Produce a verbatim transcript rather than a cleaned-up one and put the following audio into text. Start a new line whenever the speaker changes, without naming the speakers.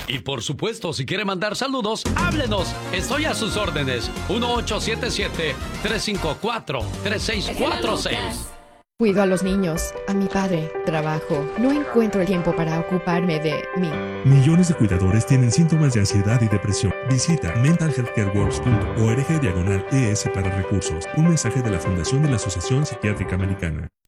Y por supuesto, si quiere mandar saludos, háblenos. Estoy a sus órdenes. uno ocho siete siete, tres cinco cuatro, tres seis cuatro seis.
Cuido a los niños, a mi padre, trabajo. No encuentro el tiempo para ocuparme de mí.
Millones de cuidadores tienen síntomas de ansiedad y depresión. Visita mental health care works punto org diagonal E S para recursos. Un mensaje de la Fundación de la Asociación Psiquiátrica Americana.